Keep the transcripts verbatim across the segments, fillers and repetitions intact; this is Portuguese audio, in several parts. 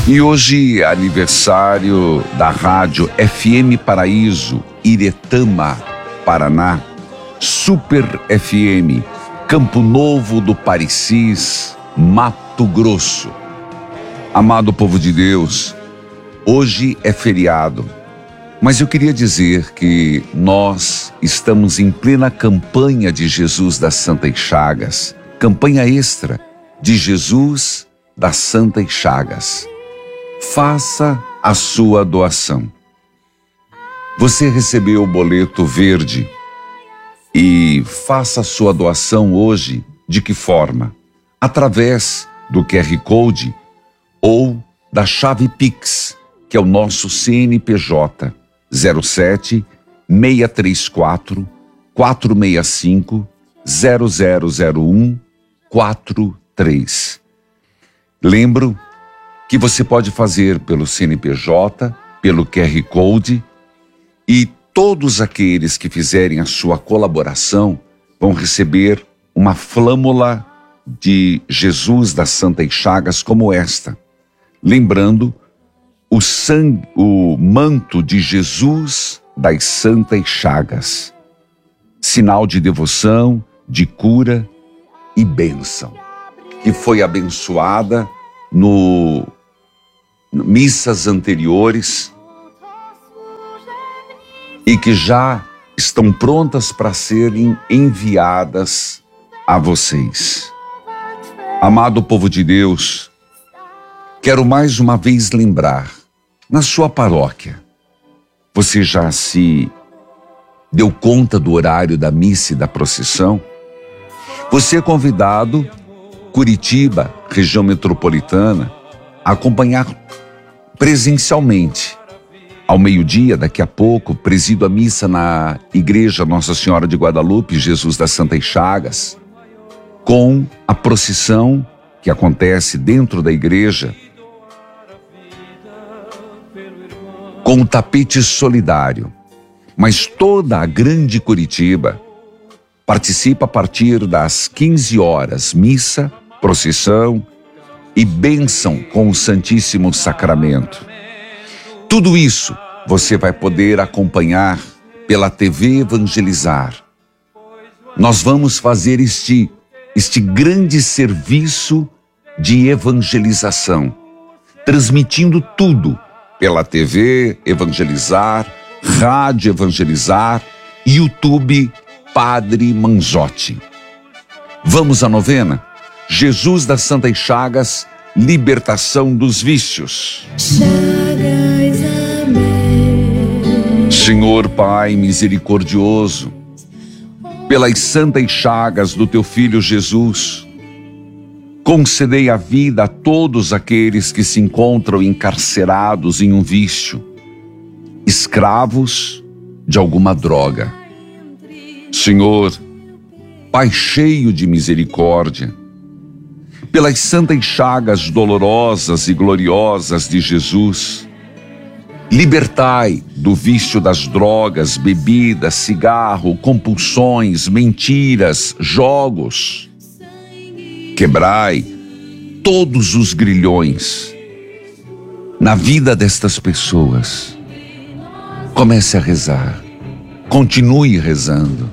E hoje é aniversário da rádio F M Paraíso, Iretama, Paraná, Super F M, Campo Novo do Parecis, Mato Grosso. Amado povo de Deus, hoje é feriado, mas eu queria dizer que nós estamos em plena campanha de Jesus das Santas Chagas, campanha extra de Jesus das Santas Chagas. Faça a sua doação. Você recebeu o boleto verde e faça a sua doação hoje de que forma? Através do Q R Code ou da chave Pix, que é o nosso C N P J zero sete, seis três quatro, quatro seis cinco, zero zero zero um, quatro três. Lembro que você pode fazer pelo C N P J, pelo Q R Code, e todos aqueles que fizerem a sua colaboração vão receber uma flâmula de Jesus das Santas Chagas como esta. Lembrando o sangue, o manto de Jesus das Santas Chagas, sinal de devoção, de cura e bênção, que foi abençoada no missas anteriores e que já estão prontas para serem enviadas a vocês. Amado povo de Deus, quero mais uma vez lembrar, na sua paróquia, você já se deu conta do horário da missa e da procissão? Você é convidado, Curitiba, região metropolitana, a acompanhar presencialmente. Ao meio-dia, daqui a pouco, presido a missa na Igreja Nossa Senhora de Guadalupe, Jesus das Santas Chagas, com a procissão que acontece dentro da igreja, com o tapete solidário. Mas toda a grande Curitiba participa a partir das quinze horas, missa, procissão e bênção com o Santíssimo Sacramento. Tudo isso você vai poder acompanhar pela T V Evangelizar. Nós vamos fazer este, este grande serviço de evangelização, transmitindo tudo pela T V Evangelizar, Rádio Evangelizar, YouTube Padre Manzotti. Vamos à novena? Jesus das Santas Chagas, libertação dos vícios. Chagas, amém. Senhor Pai misericordioso, pelas santas chagas do teu Filho Jesus, concedei a vida a todos aqueles que se encontram encarcerados em um vício, escravos de alguma droga. Senhor, Pai cheio de misericórdia, pelas santas chagas dolorosas e gloriosas de Jesus, libertai do vício das drogas, bebidas, cigarro, compulsões, mentiras, jogos. Quebrai todos os grilhões na vida destas pessoas. Comece a rezar, continue rezando.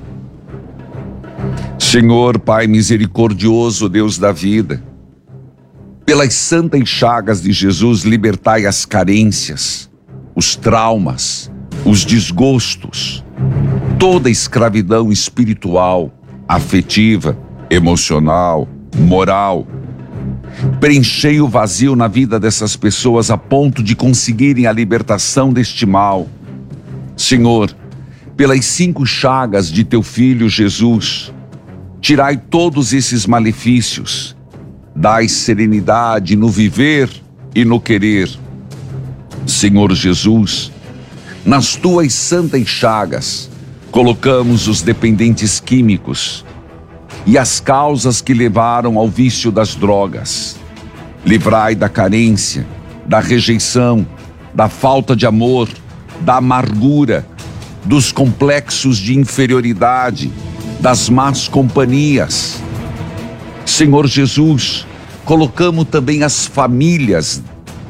Senhor Pai misericordioso, Deus da vida, pelas santas chagas de Jesus, libertai as carências, os traumas, os desgostos, toda escravidão espiritual, afetiva, emocional, moral. Preenchei o vazio na vida dessas pessoas a ponto de conseguirem a libertação deste mal. Senhor, pelas cinco chagas de teu Filho Jesus, tirai todos esses malefícios, dai serenidade no viver e no querer. Senhor Jesus, nas tuas santas chagas, colocamos os dependentes químicos e as causas que levaram ao vício das drogas. Livrai da carência, da rejeição, da falta de amor, da amargura, dos complexos de inferioridade, das más companhias. Senhor Jesus, colocamos também as famílias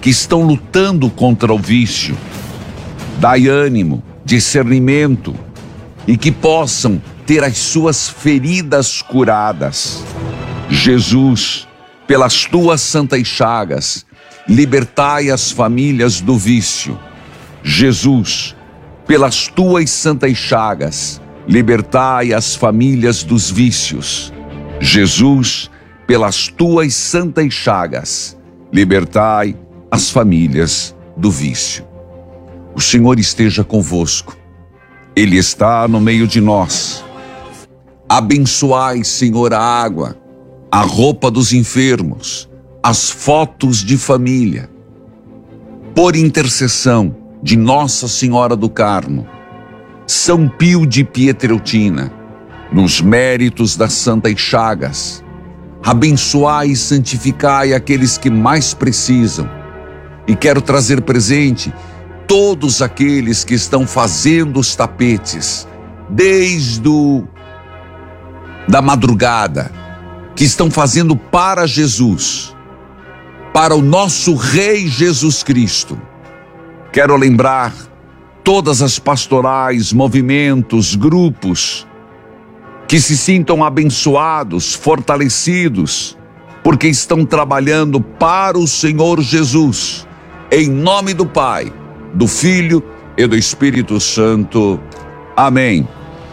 que estão lutando contra o vício. Dai ânimo, discernimento e que possam ter as suas feridas curadas. Jesus, pelas tuas santas chagas, libertai as famílias do vício. Jesus, pelas tuas santas chagas, libertai as famílias dos vícios. Jesus, pelas tuas santas chagas, libertai as famílias do vício. O Senhor esteja convosco. Ele está no meio de nós. Abençoai, Senhor, a água, a roupa dos enfermos, as fotos de família. Por intercessão de Nossa Senhora do Carmo, São Pio de Pietrelcina, nos méritos das santas chagas, abençoai e santificai aqueles que mais precisam. E quero trazer presente todos aqueles que estão fazendo os tapetes, desde o, da madrugada, que estão fazendo para Jesus, para o nosso Rei Jesus Cristo. Quero lembrar todas as pastorais, movimentos, grupos, que se sintam abençoados, fortalecidos, porque estão trabalhando para o Senhor Jesus, em nome do Pai, do Filho e do Espírito Santo. Amém.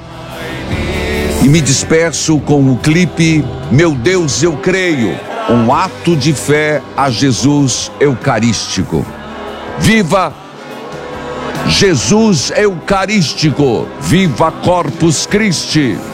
E me despeço com o clipe Meu Deus, eu creio, um ato de fé a Jesus Eucarístico. Viva Jesus Eucarístico! Viva Corpus Christi!